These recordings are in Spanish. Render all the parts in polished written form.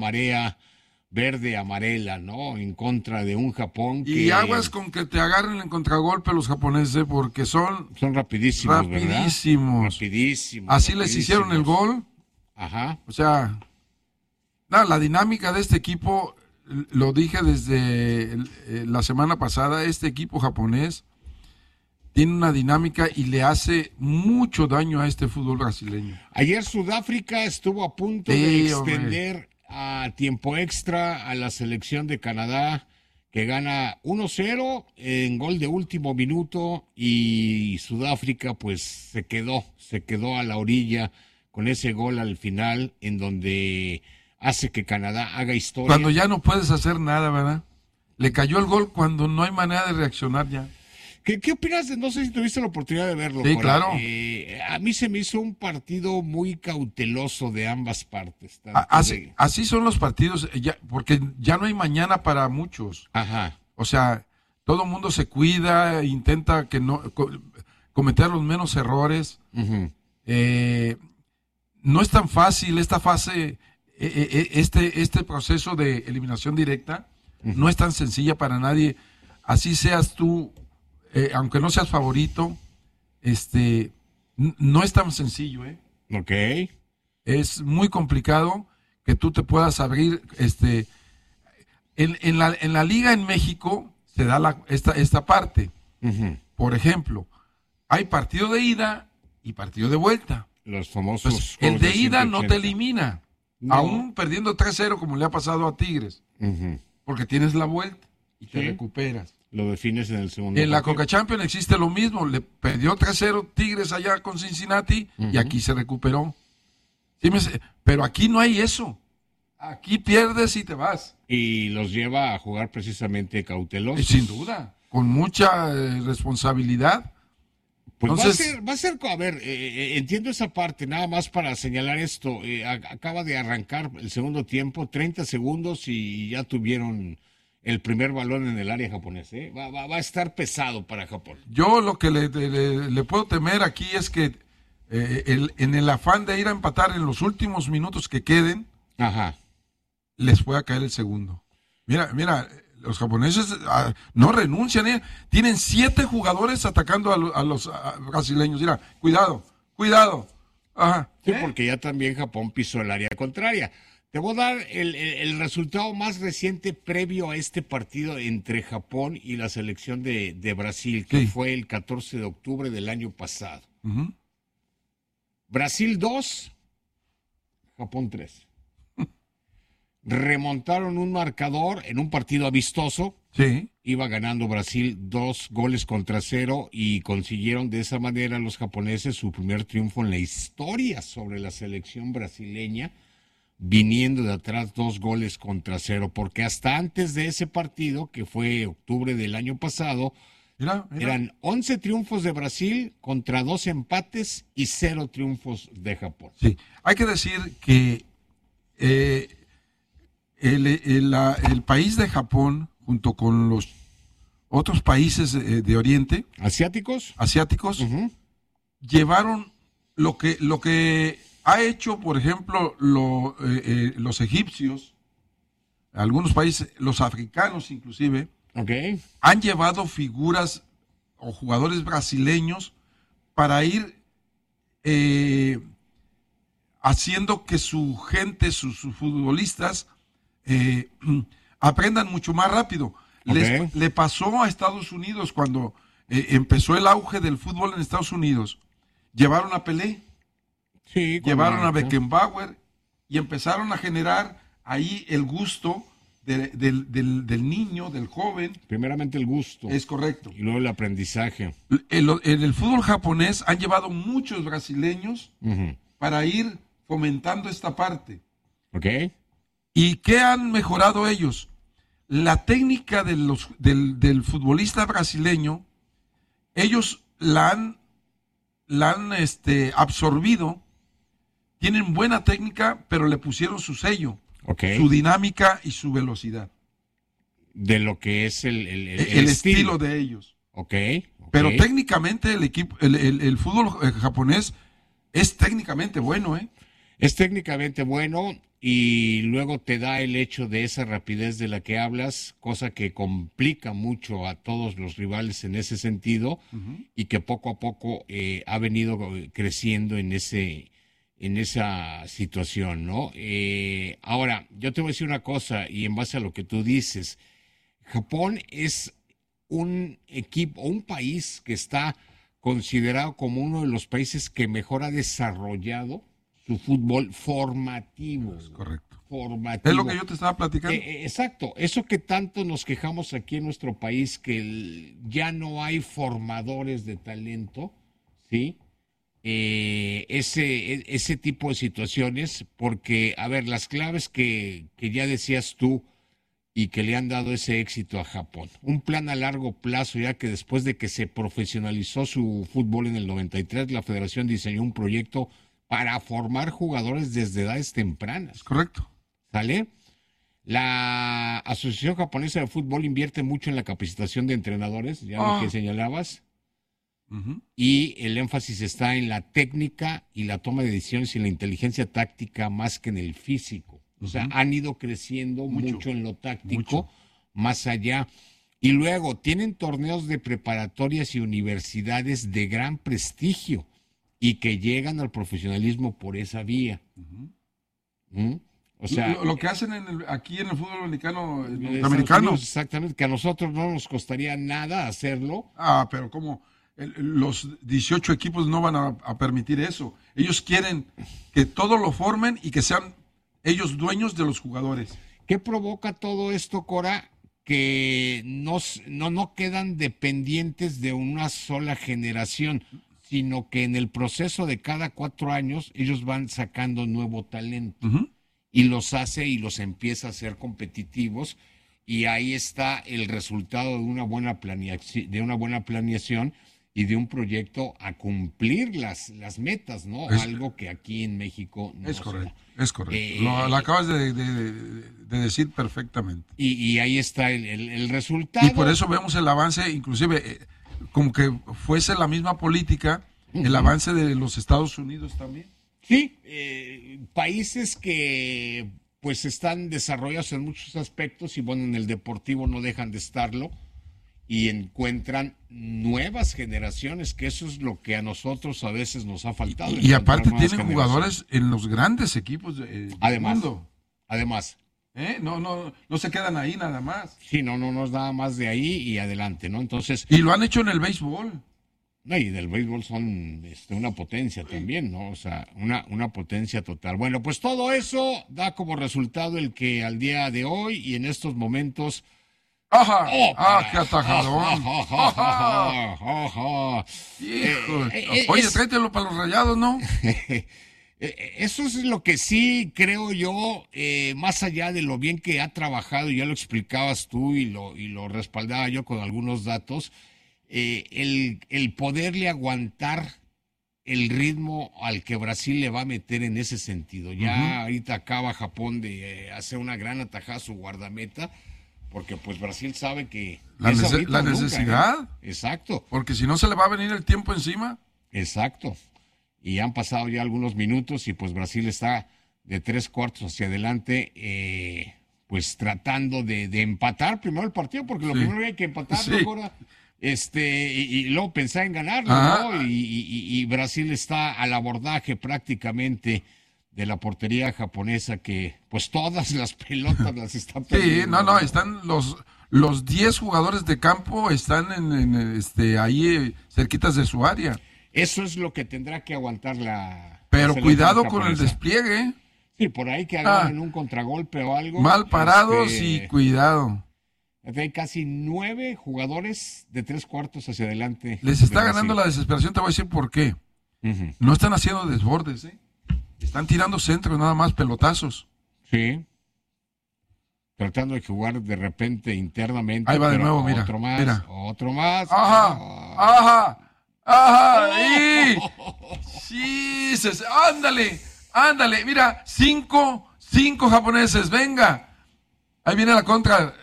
marea verde amarela, ¿no? En contra de un Japón que... Y aguas con que te agarren en contragolpe los japoneses, porque son rapidísimos, rapidísimos. ¿verdad? Rapidísimos. Así les hicieron el gol. Ajá. O sea, la dinámica de este equipo, lo dije desde la semana pasada, este equipo japonés tiene una dinámica y le hace mucho daño a este fútbol brasileño. Ayer Sudáfrica estuvo a punto de extender a tiempo extra a la selección de Canadá, que gana 1-0 en gol de último minuto, y Sudáfrica pues se quedó a la orilla con ese gol al final, en donde hace que Canadá haga historia. Cuando ya no puedes hacer nada, ¿verdad? Le cayó el gol cuando no hay manera de reaccionar ya. ¿Qué opinas? No sé si tuviste la oportunidad de verlo. Sí, claro. A mí se me hizo un partido muy cauteloso de ambas partes. Así son los partidos, porque ya no hay mañana para muchos. Ajá. O sea, todo el mundo se cuida, intenta que no cometer los menos errores. Uh-huh. No es tan fácil esta fase, este proceso de eliminación directa. Uh-huh. No es tan sencilla para nadie. Así seas tú, aunque no seas favorito, no es tan sencillo, Ok. Es muy complicado que tú te puedas abrir, en la liga en México se da esta parte. Uh-huh. Por ejemplo, hay partido de ida y partido de vuelta. Los famosos. Pues, el de ida no te elimina, no. Aún perdiendo 3-0 como le ha pasado a Tigres, uh-huh, porque tienes la vuelta y te recuperas. Lo defines en el segundo. En la Conca Champions existe lo mismo. Le perdió 3-0 Tigres allá con Cincinnati, uh-huh, y aquí se recuperó. Pero aquí no hay eso. Aquí pierdes y te vas. Y los lleva a jugar precisamente cautelosos. Sin duda, con mucha responsabilidad. Pues entonces, va a ser, a ver, entiendo esa parte, nada más para señalar esto. Acaba de arrancar el segundo tiempo, 30 segundos y ya tuvieron el primer balón en el área japonesa. Va a estar pesado para Japón. Yo lo que le puedo temer aquí es que en el afán de ir a empatar en los últimos minutos que queden, ajá, les pueda caer el segundo. Mira, los japoneses no renuncian. Tienen 7 jugadores atacando a los brasileños. Mira, cuidado. Ajá. Sí, porque ya también Japón pisó el área contraria. Te voy a dar el resultado más reciente previo a este partido entre Japón y la selección de Brasil, que fue el 14 de octubre del año pasado. Uh-huh. Brasil 2, Japón 3. Remontaron un marcador en un partido amistoso. Sí. Iba ganando Brasil 2-0 y consiguieron de esa manera los japoneses su primer triunfo en la historia sobre la selección brasileña, viniendo de atrás 2-0, porque hasta antes de ese partido, que fue octubre del año pasado, eran 11 triunfos de Brasil contra 2 empates y 0 triunfos de Japón. Sí, hay que decir que el país de Japón, junto con los otros países de Oriente, asiáticos, uh-huh, llevaron lo que ha hecho, por ejemplo, los egipcios, algunos países, los africanos inclusive, han llevado figuras o jugadores brasileños para ir haciendo que su gente, sus futbolistas, aprendan mucho más rápido. Le pasó a Estados Unidos cuando empezó el auge del fútbol en Estados Unidos. Llevaron a Pelé, llevaron a Beckenbauer y empezaron a generar ahí el gusto del niño, del joven. Primeramente el gusto. Es correcto. Y luego el aprendizaje. En el fútbol japonés han llevado muchos brasileños, uh-huh, para ir fomentando esta parte. ¿Y qué han mejorado ellos? La técnica del futbolista brasileño, ellos la han absorbido, tienen buena técnica, pero le pusieron su sello, su dinámica y su velocidad. De lo que es el estilo de ellos. Pero técnicamente el fútbol japonés es técnicamente bueno, Es técnicamente bueno. y luego te da el hecho de esa rapidez de la que hablas, cosa que complica mucho a todos los rivales en ese sentido, y que poco a poco ha venido creciendo en esa situación, ¿no? Ahora, yo te voy a decir una cosa, y en base a lo que tú dices, Japón es un equipo, un país que está considerado como uno de los países que mejor ha desarrollado su fútbol formativo. Es correcto. Formativo. Es lo que yo te estaba platicando. Exacto. Eso que tanto nos quejamos aquí en nuestro país, que ya no hay formadores de talento, ¿sí? Ese tipo de situaciones, porque, a ver, las claves que ya decías tú y que le han dado ese éxito a Japón. Un plan a largo plazo, ya que después de que se profesionalizó su fútbol en el 93, la federación diseñó un proyecto para formar jugadores desde edades tempranas. Correcto. ¿Sale? La Asociación Japonesa de Fútbol invierte mucho en la capacitación de entrenadores, ya lo que señalabas, y el énfasis está en la técnica y la toma de decisiones y la inteligencia táctica más que en el físico. O sea, han ido creciendo mucho en lo táctico, más allá. Y luego tienen torneos de preparatorias y universidades de gran prestigio y que llegan al profesionalismo por esa vía. O sea, lo que hacen aquí en el fútbol norteamericano. Exactamente, que a nosotros no nos costaría nada hacerlo. Pero ¿cómo? Los 18 equipos no van a permitir eso. Ellos quieren que todos lo formen y que sean ellos dueños de los jugadores. ¿Qué provoca todo esto, Cora? Que no quedan dependientes de una sola generación, sino que en el proceso de cada 4 años ellos van sacando nuevo talento y los hace y los empieza a hacer competitivos, y ahí está el resultado de una buena planeación y de un proyecto a cumplir las metas, ¿no? Algo que aquí en México no es correcto. Es correcto. Lo acabas de decir perfectamente. Y ahí está el resultado. Y por eso vemos el avance, inclusive, como que fuese la misma política, el avance de los Estados Unidos también. Sí, países que pues están desarrollados en muchos aspectos y bueno, en el deportivo no dejan de estarlo, y encuentran nuevas generaciones, que eso es lo que a nosotros a veces nos ha faltado. Y aparte tienen jugadores en los grandes equipos del mundo. Además. No se quedan ahí nada más. Sí, no es nada más de ahí y adelante, ¿no? Entonces. Y lo han hecho en el béisbol. No, y del béisbol son una potencia también, ¿no? O sea, una potencia total. Bueno, pues todo eso da como resultado el que al día de hoy y en estos momentos. ¡Ajá! ¡Qué atajadón! Oye, tráetelo para los Rayados, ¿no? Eso es lo que sí creo yo, más allá de lo bien que ha trabajado, y ya lo explicabas tú y lo respaldaba yo con algunos datos, el poderle aguantar el ritmo al que Brasil le va a meter en ese sentido. Ya ahorita acaba Japón de hacer una gran atajada a su guardameta, porque pues Brasil sabe que la necesidad. Nunca, ¿eh? Exacto. Porque si no se le va a venir el tiempo encima. Exacto. Y han pasado ya algunos minutos y pues Brasil está de 3/4 hacia adelante, pues tratando de empatar primero el partido, porque lo primero hay que empatarlo ahora, y luego pensar en ganarlo, ¿no? Y Brasil está al abordaje prácticamente de la portería japonesa, que pues todas las pelotas las están perdiendo. Están los 10 jugadores de campo están ahí cerquitas de su área. Eso es lo que tendrá que aguantar Pero cuidado con el despliegue. Sí, por ahí que hagan un contragolpe o algo. Mal parados y cuidado. Hay casi 9 jugadores de 3/4 hacia adelante. Les está ganando la desesperación, te voy a decir por qué. No están haciendo desbordes, están tirando centros, nada más, pelotazos. Sí. Tratando de jugar de repente internamente. Ahí va de nuevo, mira. Otro más. Ajá. Sí, ándale. Mira, 5 japoneses, venga. Ahí viene la contra.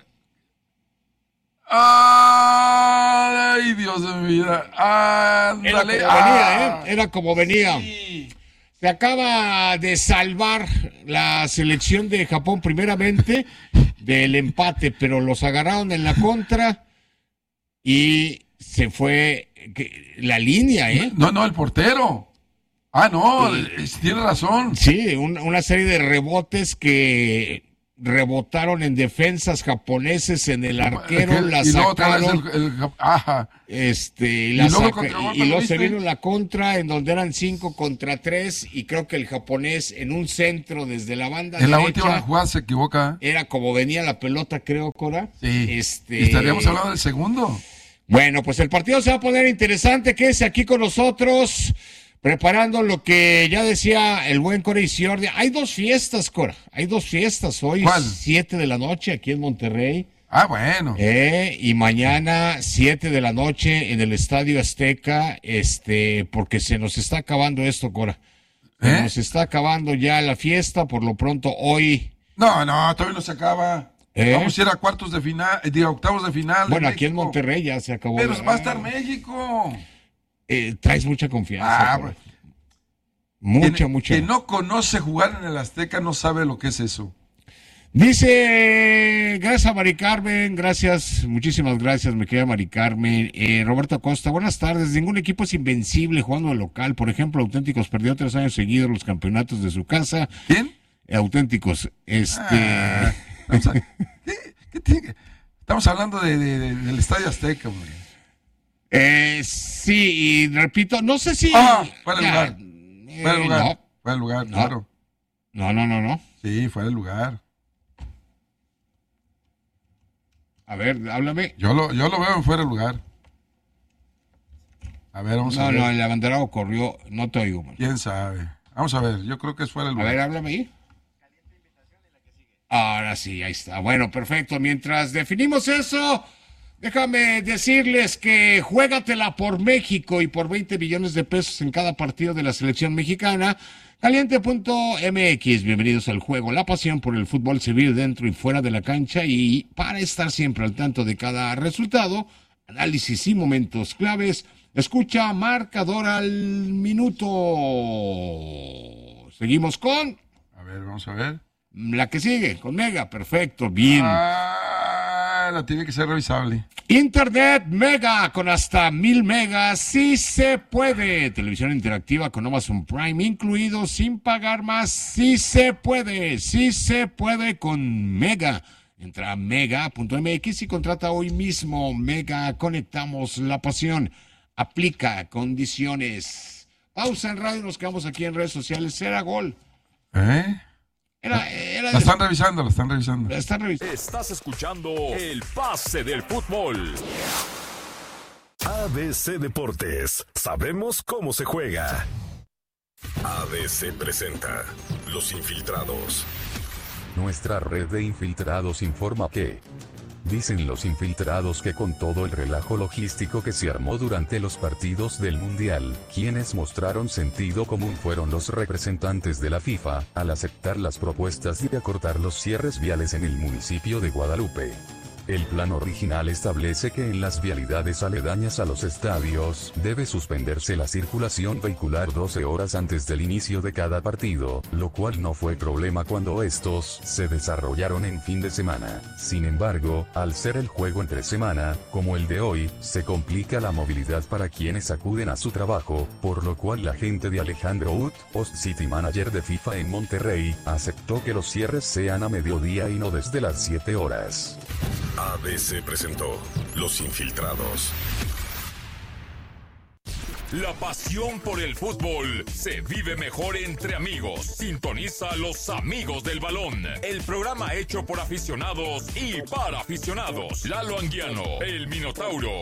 Ay, Dios de mi vida. Ándale. Era como venía. Se acaba de salvar la selección de Japón primeramente del empate, pero los agarraron en la contra y se fue la línea, ¿eh? No, el portero. No, tiene razón. Sí, una serie de rebotes que rebotaron en defensas japoneses, en el arquero, la sacaron. Y luego se vino la contra, en donde eran 5 contra 3, y creo que el japonés en un centro desde la banda en derecha. La última jugada se equivoca. Era como venía la pelota, creo, Cora. Sí. Estaríamos hablando del segundo. Bueno, pues el partido se va a poner interesante. Quédese aquí con nosotros, preparando lo que ya decía el buen Cora Isiordi. Hay 2 fiestas, Cora. Hay 2 fiestas. Hoy, ¿cuál? 7 de la noche aquí en Monterrey. Bueno. Y mañana, 7 de la noche en el Estadio Azteca, porque se nos está acabando esto, Cora. Se nos está acabando ya la fiesta, por lo pronto hoy. No, todavía no se acaba. Vamos a ir a cuartos de final, octavos de final. Bueno, aquí en Monterrey ya se acabó. Pero va a estar México. Traes mucha confianza. Pues. Mucha. Quien no conoce jugar en el Azteca no sabe lo que es eso. Dice, gracias a Mari Carmen, muchísimas gracias, mi querida Mari Carmen. Roberto Acosta, buenas tardes. Ningún equipo es invencible jugando al local. Por ejemplo, Auténticos perdió 3 años seguidos los campeonatos de su casa. ¿Quién? Auténticos. ¿Qué tiene? Estamos hablando del Estadio Azteca, hombre. Sí, y repito, no sé si... fuera el lugar. Fuera el lugar, claro. No. Sí, fuera el lugar. A ver, háblame. Yo lo veo en fuera de lugar. A ver, vamos a ver. No, el abanderado corrió, no te oigo, man. ¿Quién sabe? Vamos a ver, yo creo que es fuera de lugar. A ver, háblame ahí. Ahora sí, ahí está. Bueno, perfecto. Mientras definimos eso, déjame decirles que juégatela por México y por 20 millones de pesos en cada partido de la selección mexicana. Caliente.mx, bienvenidos al juego. La pasión por el fútbol se vive dentro y fuera de la cancha, y para estar siempre al tanto de cada resultado, análisis y momentos claves, escucha Marcador al Minuto. Seguimos con... A ver, vamos a ver. La que sigue, con Mega, perfecto, bien. La tiene que ser revisable. Internet Mega con hasta 1000 megas, sí se puede. Televisión interactiva con Amazon Prime incluido, sin pagar más, sí se puede con Mega. Entra a mega.mx y contrata hoy mismo. Mega, conectamos la pasión. Aplica condiciones. Pausa en radio, nos quedamos aquí en redes sociales. Era gol. La están revisando. Estás escuchando el pase del fútbol. ABC Deportes. Sabemos cómo se juega. ABC presenta Los Infiltrados. Nuestra red de infiltrados informa que... Dicen los infiltrados que con todo el relajo logístico que se armó durante los partidos del Mundial, quienes mostraron sentido común fueron los representantes de la FIFA, al aceptar las propuestas de acortar los cierres viales en el municipio de Guadalupe. El plan original establece que en las vialidades aledañas a los estadios, debe suspenderse la circulación vehicular 12 horas antes del inicio de cada partido, lo cual no fue problema cuando estos se desarrollaron en fin de semana. Sin embargo, al ser el juego entre semana, como el de hoy, se complica la movilidad para quienes acuden a su trabajo, por lo cual la gente de Alejandro Ut, Host City Manager de FIFA en Monterrey, aceptó que los cierres sean a mediodía y no desde las 7 horas. ABC presentó Los Infiltrados. La pasión por el fútbol se vive mejor entre amigos. Sintoniza a Los Amigos del Balón, el programa hecho por aficionados y para aficionados. Lalo Anguiano, el Minotauro.